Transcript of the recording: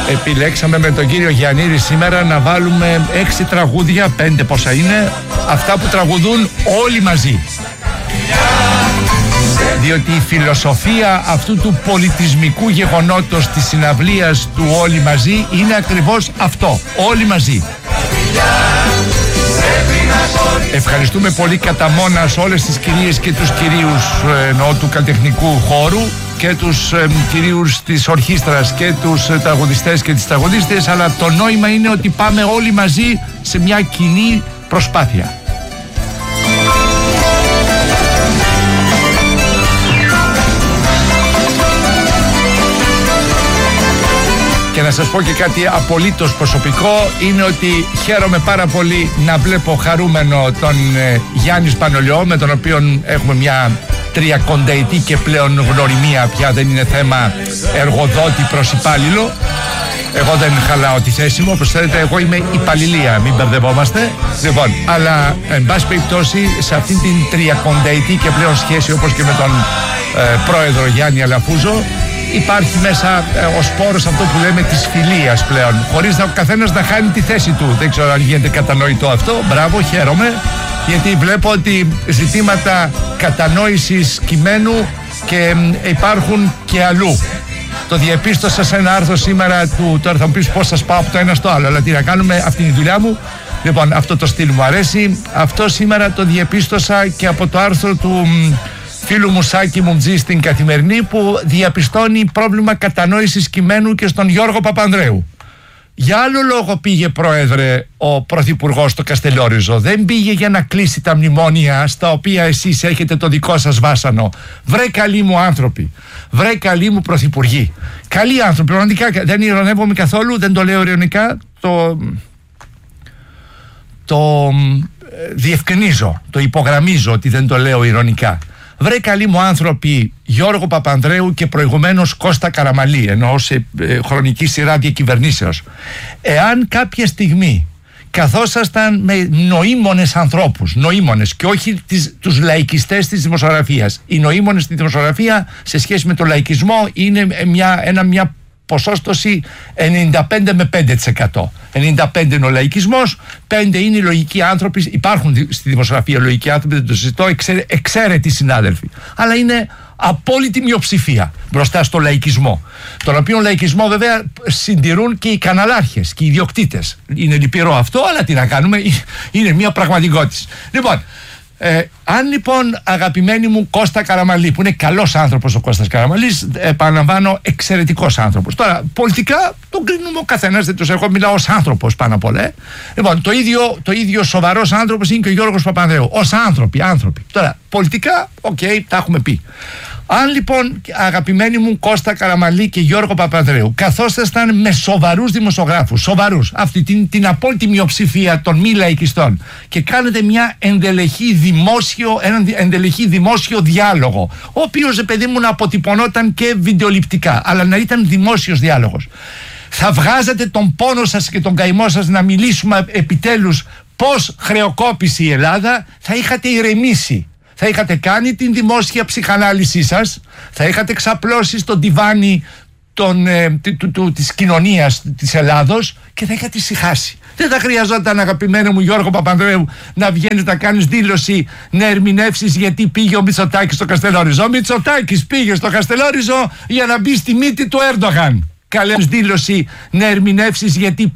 Επιλέξαμε με τον κύριο Γιαννίδη σήμερα να βάλουμε 6 τραγούδια, 5 πόσα είναι, αυτά που τραγουδούν όλοι μαζί. Διότι η φιλοσοφία αυτού του πολιτισμικού γεγονότος της συναυλίας του όλοι μαζί είναι ακριβώς αυτό, όλοι μαζί. Ευχαριστούμε πολύ κατά μόνας όλες τις κυρίες και τους κυρίους του καλλιτεχνικού χώρου και τους κυρίους της ορχήστρας και τους τραγουδιστές και τις τραγουδίστες, αλλά το νόημα είναι ότι πάμε όλοι μαζί σε μια κοινή προσπάθεια. Και να σας πω και κάτι απολύτως προσωπικό, είναι ότι χαίρομαι πάρα πολύ να βλέπω χαρούμενο τον Γιάννη Σπανολιό, με τον οποίο έχουμε μια 30ετή και πλέον γνωριμία, πια δεν είναι θέμα εργοδότη προς υπάλληλο. Εγώ δεν χαλάω τη θέση μου, όπως θέλετε, εγώ είμαι υπαλληλία, μην μπερδευόμαστε. Λοιπόν, αλλά εν πάση περιπτώσει σε αυτήν την 30ετή και πλέον σχέση, όπως και με τον πρόεδρο Γιάννη Αλαφούζο, υπάρχει μέσα ο σπόρος αυτό που λέμε της φιλίας πλέον, χωρίς ο καθένας να χάνει τη θέση του. Δεν ξέρω αν γίνεται κατανοητό αυτό. Μπράβο, χαίρομαι, γιατί βλέπω ότι ζητήματα κατανόησης κειμένου και υπάρχουν και αλλού. Το διεπίστωσα σε ένα άρθρο σήμερα του, τώρα θα μου πεις πώς σας πάω από το ένα στο άλλο, αλλά τι να κάνουμε, αυτή είναι η δουλειά μου. Λοιπόν, αυτό το στυλ μου αρέσει. Αυτό σήμερα το διεπίστωσα και από το άρθρο του φίλου μου Σάκη Μουμτζή στην Καθημερινή, που διαπιστώνει πρόβλημα κατανόησης κειμένου και στον Γιώργο Παπανδρέου. Για άλλο λόγο πήγε, πρόεδρε, ο πρωθυπουργός στο Καστελόριζο. Δεν πήγε για να κλείσει τα μνημόνια στα οποία εσείς έχετε το δικό σας βάσανο. Βρε καλοί μου άνθρωποι, βρε καλοί μου πρωθυπουργοί, καλοί άνθρωποι, πραγματικά δεν ειρωνεύομαι καθόλου, δεν το λέω ειρωνικά, το διευκρινίζω, το υπογραμμίζω ότι δεν το λέω ειρωνικά. Βρε καλοί μου άνθρωποι, Γιώργο Παπανδρέου και προηγουμένως Κώστα Καραμαλή, εννοώ σε χρονική σειρά διακυβερνήσεως, εάν κάποια στιγμή καθόσασταν με νοήμονες ανθρώπους, νοήμονες και όχι τους λαϊκιστές της δημοσιογραφίας, οι νοήμονες στη δημοσιογραφία σε σχέση με τον λαϊκισμό είναι μια ποσόστοση 95 με 5%. 95 είναι ο λαϊκισμός, 5 είναι οι λογικοί άνθρωποι. Υπάρχουν στη δημοσιογραφία λογικοί άνθρωποι, δεν το συζητώ, εξαίρετοι συνάδελφοι. Αλλά είναι απόλυτη μειοψηφία μπροστά στο λαϊκισμό. Τον οποίο λαϊκισμό βέβαια συντηρούν και οι καναλάρχες και οι ιδιοκτήτες. Είναι λυπηρό αυτό, αλλά τι να κάνουμε, είναι μια πραγματικότητα. Λοιπόν, αν λοιπόν, αγαπημένοι μου Κώστα Καραμαλή, που είναι καλός άνθρωπος ο Κώστας Καραμαλής, επαναλαμβάνω, εξαιρετικός άνθρωπος. Τώρα, πολιτικά τον κρίνουμε ο καθένας, δεν τους έχω, μιλάω ως άνθρωπος πάνω απ' όλα. Λοιπόν, το ίδιο σοβαρός άνθρωπος είναι και ο Γιώργος Παπανδρέου. Ως άνθρωποι. Τώρα, πολιτικά, τα έχουμε πει. Αν λοιπόν, αγαπημένοι μου Κώστα Καραμαλή και Γιώργο Παπανδρέου, καθόσασταν με σοβαρούς δημοσιογράφους, σοβαρούς, αυτή την απόλυτη μειοψηφία των μη λαϊκιστών, και κάνετε έναν ενδελεχή δημόσιο διάλογο, ο οποίος, παιδί μου, να αποτυπωνόταν και βιντεοληπτικά, αλλά να ήταν δημόσιος διάλογος, θα βγάζατε τον πόνο σας και τον καημό σας να μιλήσουμε επιτέλους πώς χρεοκόπησε η Ελλάδα, θα είχατε ηρεμήσει. Θα είχατε κάνει την δημόσια ψυχανάλυση σας, θα είχατε ξαπλώσει στο τιβάνι της κοινωνίας της Ελλάδος και θα είχατε ησυχάσει. Δεν θα χρειαζόταν, αγαπημένο μου Γιώργο Παπανδρέου, να βγαίνεις να κάνεις δήλωση, να ερμηνεύσεις γιατί πήγε ο Μητσοτάκης στο Καστελόριζο. Ο Μητσοτάκης πήγε στο Καστελόριζο για να μπει στη μύτη του Έρντογαν. Καλές δήλωση να ερμηνεύσεις γιατί